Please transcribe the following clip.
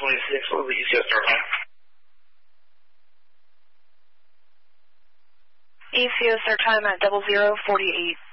26, what was the ECS start time? ECS start time at 0048.